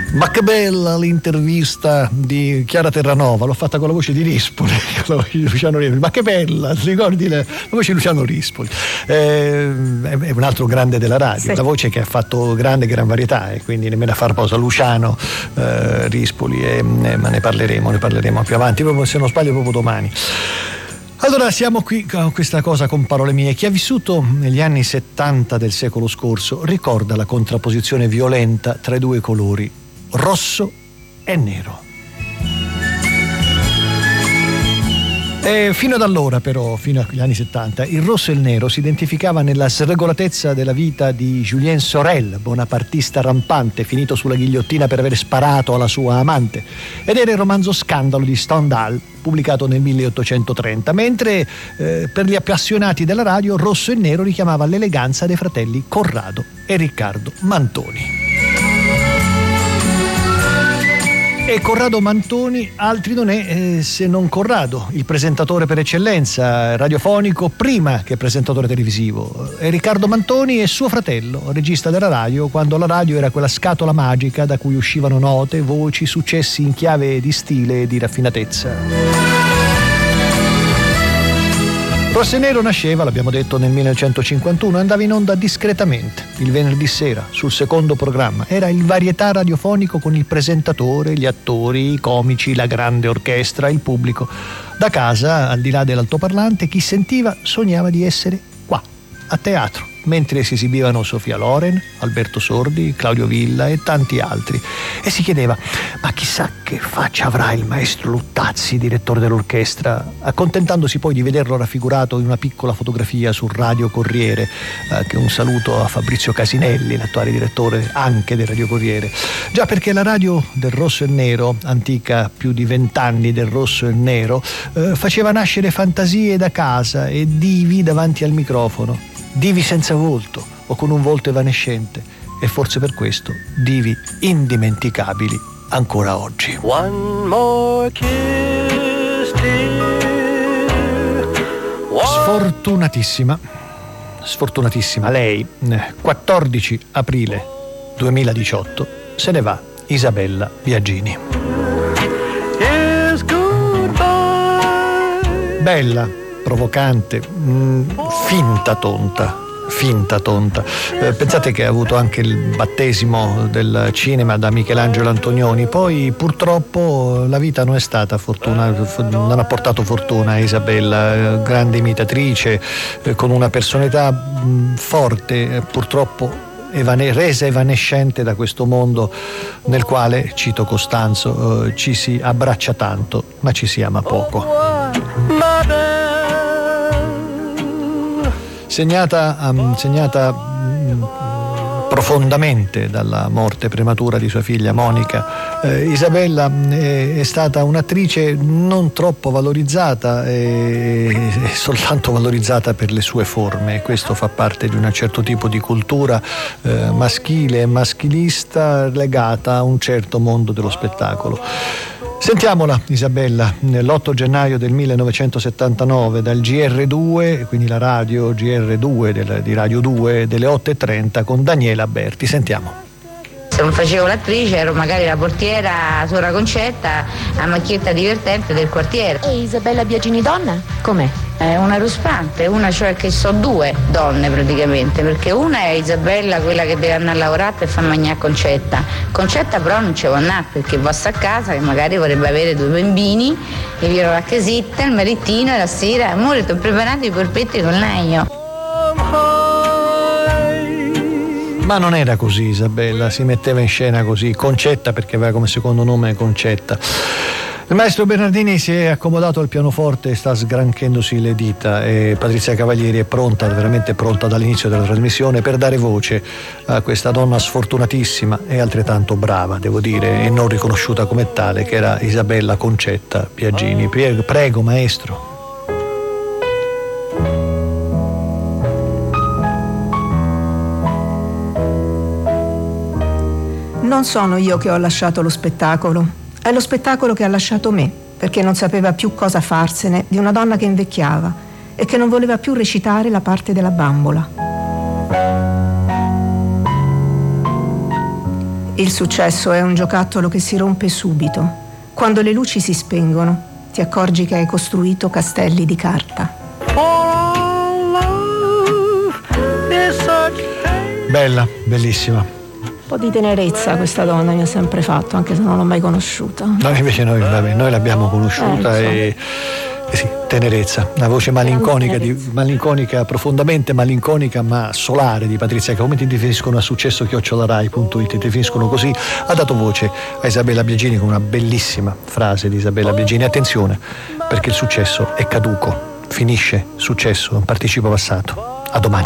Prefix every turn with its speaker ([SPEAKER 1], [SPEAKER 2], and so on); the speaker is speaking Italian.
[SPEAKER 1] Ma che bella l'intervista di Chiara Terranova, l'ho fatta con la voce di Rispoli, con la voce di Luciano Rispoli. Ma che bella, ricordi la voce di Luciano Rispoli? È un altro grande della radio, sì. La voce che ha fatto gran varietà, e quindi nemmeno a far posa Luciano Rispoli, ma ne parleremo più avanti, proprio, se non sbaglio proprio domani. Allora siamo qui con questa cosa, con parole mie. Chi ha vissuto negli anni 70 del secolo scorso ricorda la contrapposizione violenta tra i due colori, rosso e nero. E fino ad allora, però, fino agli anni 70, il rosso e il nero si identificava nella sregolatezza della vita di Julien Sorel, bonapartista rampante, finito sulla ghigliottina per aver sparato alla sua amante, ed era il romanzo Scandalo di Stendhal, pubblicato nel 1830, mentre per gli appassionati della radio rosso e nero richiamava l'eleganza dei fratelli Corrado e Riccardo Mantoni. E Corrado Mantoni altri non è se non Corrado, il presentatore per eccellenza radiofonico prima che presentatore televisivo. E Riccardo Mantoni è suo fratello, regista della radio, quando la radio era quella scatola magica da cui uscivano note, voci, successi in chiave di stile e di raffinatezza. Rosso e Nero nasceva, l'abbiamo detto, nel 1951, andava in onda discretamente, il venerdì sera, sul secondo programma. Era il varietà radiofonico con il presentatore, gli attori, i comici, la grande orchestra, il pubblico. Da casa, al di là dell'altoparlante, chi sentiva sognava di essere qua, a teatro, mentre si esibivano Sofia Loren, Alberto Sordi, Claudio Villa e tanti altri. E si chiedeva, ma chissà che faccia avrà il maestro Luttazzi, direttore dell'orchestra, accontentandosi poi di vederlo raffigurato in una piccola fotografia sul Radio Corriere, che un saluto a Fabrizio Casinelli, l'attuale direttore anche del Radio Corriere. Già, perché la radio del Rosso e Nero, antica più di 20 anni del Rosso e Nero, faceva nascere fantasie da casa e divi davanti al microfono. Divi senza volto o con un volto evanescente, e forse per questo divi indimenticabili ancora oggi.
[SPEAKER 2] One more kiss, dear.
[SPEAKER 1] Sfortunatissima lei, 14 aprile 2018 se ne va Isabella Biagini.
[SPEAKER 2] Yes, goodbye.
[SPEAKER 1] Bella, provocante, finta tonta. Pensate che ha avuto anche il battesimo del cinema da Michelangelo Antonioni, poi purtroppo la vita non è stata non ha portato fortuna a Isabella, grande imitatrice, con una personalità forte, purtroppo resa evanescente da questo mondo nel quale, cito Costanzo, ci si abbraccia tanto ma ci si ama poco. Segnata profondamente dalla morte prematura di sua figlia Monica, Isabella è stata un'attrice non troppo valorizzata e soltanto valorizzata per le sue forme. Questo fa parte di un certo tipo di cultura maschile e maschilista legata a un certo mondo dello spettacolo. Sentiamola Isabella l'8 gennaio del 1979 dal GR2, quindi la radio GR2 di Radio 2, delle 8:30 con Daniela Berti. Sentiamo.
[SPEAKER 3] Se non facevo l'attrice ero magari la portiera Sora Concetta, la macchietta divertente del quartiere.
[SPEAKER 4] E Isabella Biagini donna? Com'è?
[SPEAKER 3] È una ruspante, una, cioè che so due donne praticamente, perché una è Isabella, quella che deve andare a lavorare per far mangiare Concetta. Concetta però non ci vuole andare perché va a casa che magari vorrebbe avere 2 bambini, e viro la casetta, il maritino e la sera, amore, ti ho preparato i polpetti con l'aglio.
[SPEAKER 1] Ma non era così Isabella, si metteva in scena così, Concetta perché aveva come secondo nome Concetta. Il maestro Bernardini si è accomodato al pianoforte e sta sgranchendosi le dita, e Patrizia Cavalieri è pronta, veramente pronta dall'inizio della trasmissione, per dare voce a questa donna sfortunatissima e altrettanto brava, devo dire, e non riconosciuta come tale, che era Isabella Concetta Biagini. Prego maestro.
[SPEAKER 5] Non sono io che ho lasciato lo spettacolo, è lo spettacolo che ha lasciato me, perché non sapeva più cosa farsene di una donna che invecchiava e che non voleva più recitare la parte della bambola. Il successo è un giocattolo che si rompe subito. Quando le luci si spengono, ti accorgi che hai costruito castelli di carta.
[SPEAKER 1] Bella, bellissima.
[SPEAKER 5] Un po' di tenerezza questa donna mi ha sempre fatto, anche se non l'ho mai conosciuta.
[SPEAKER 1] No, invece noi l'abbiamo conosciuta e sì, tenerezza, una voce malinconica, profondamente malinconica ma solare di Patrizia Come ti definiscono a successo@rai.it, ti definiscono così. Ha dato voce a Isabella Biagini con una bellissima frase di Isabella Biagini: attenzione, perché il successo è caduco, finisce, successo è un participio passato. A domani.